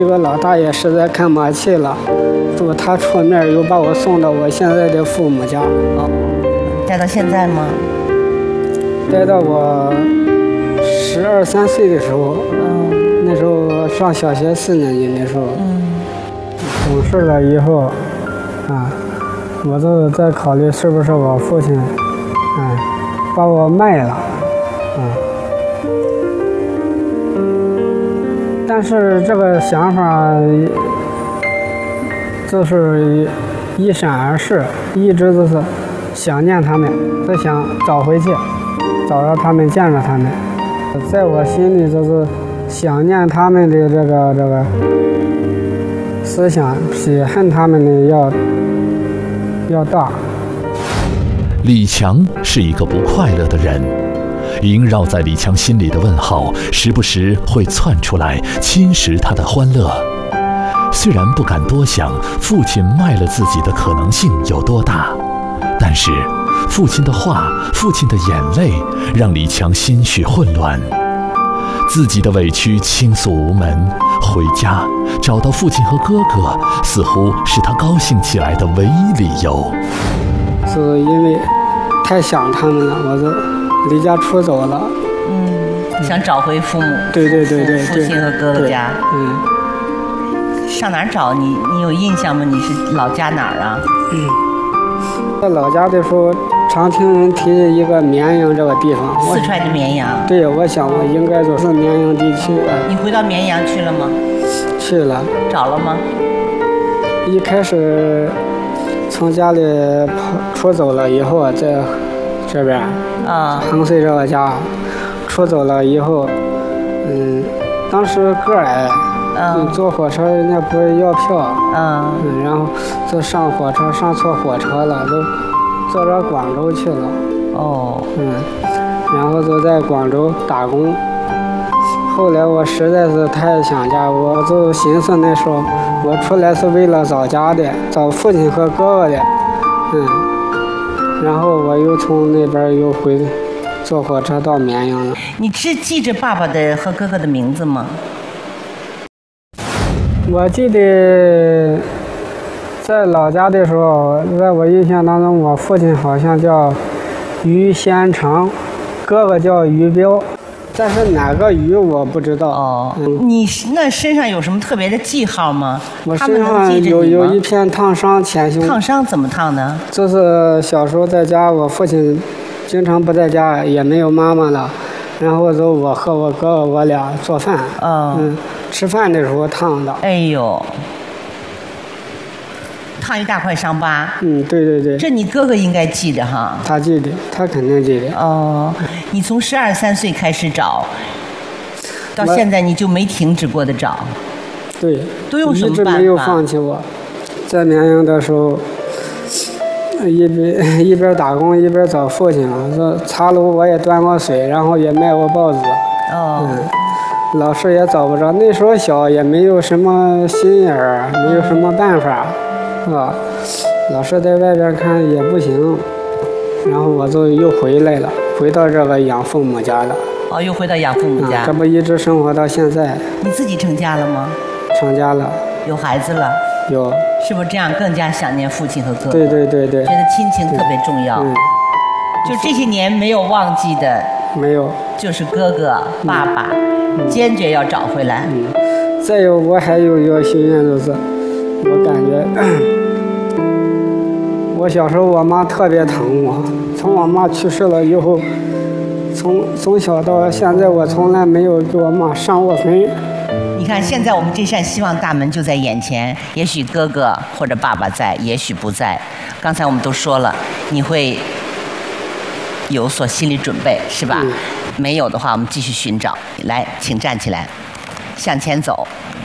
这个老大爷实在看不下去了，他出面又把我送到我现在的父母家。 待到现在吗？ 待到我12、13岁的时候，那时候上小学4年级的时候，懂事了以后，我就在考虑是不是我父亲，把我卖了，但是这个想法就是一闪而逝，一直都是想念他们，就想找回去，找着他们，见着他们。在我心里就是想念他们的这个思想比恨他们的要大。 李强是一个不快乐的人，萦绕在李强心里的问号时不时会窜出来侵蚀他的欢乐。虽然不敢多想父亲卖了自己的可能性有多大，但是父亲的话，父亲的眼泪让李强心绪混乱。自己的委屈倾诉无门，回家找到父亲和哥哥，似乎是他高兴起来的唯一理由。 是因为太想他们了，我就离家出走了。 想找回父母。 对， 父亲和哥哥家。上哪儿找你？你有印象吗？你是老家哪儿啊？ 在老家的时候，常听人提一个绵阳这个地方。 四川的绵阳。 对，我想我应该就是绵阳地区。 你回到绵阳去了吗？ 去了。 找了吗？ 一开始从家里出走了以后，在这边衡水这个家出走了以后，当时个矮。坐火车人家不会要票，然后就上火车上错火车了，都坐到广州去了。然后就在广州打工。后来我实在是太想家，我就寻思那时候我出来是为了找家的，找父亲和哥哥的，然后我又从那边又坐火车到绵阳了。 你是记着爸爸的和哥哥的名字吗？ 我记得在老家的时候，在我印象当中，我父亲好像叫于先成，哥哥叫于彪，但是哪个于我不知道。 你那身上有什么特别的记号吗？ 我身上有一片烫伤，前胸。 烫伤怎么烫的？ 就是小时候在家，我父亲经常不在家，也没有妈妈了，然后就我和我哥哥我俩做饭。吃饭的时候烫的。 哎呦，烫一大块伤疤。 对。 这你哥哥应该记得哈。 他记得，他肯定记得。 你从12、13岁开始找，到现在你就没停止过的找。 对。 都用什么办法？ 一直没有放弃我。在绵阳的时候，一边打工一边找父亲了。说茶楼我也端过水，然后也卖过报纸。老师也找不着，那时候小也没有什么心眼儿，没有什么办法，是吧？老师在外边看也不行，然后我就又回来了，回到这个养父母家了。 又回到养父母家。 这不一直生活到现在。 你自己成家了吗？ 成家了。 有孩子了？ 有。 是不是这样更加想念父亲和哥哥？ 对。觉得亲情特别重要。就这些年没有忘记的。 没有。就是哥哥、爸爸。坚决要找回来。 再有，我还有一个心愿，就是我感觉我小时候我妈特别疼我，从我妈去世了以后，从小到现在我从来没有给我妈上过坟。 你看现在我们这扇希望大门就在眼前，也许哥哥或者爸爸在，也许不在。刚才我们都说了，你会有所心理准备，是吧？没有的话，我们继续寻找。来，请站起来，向前走。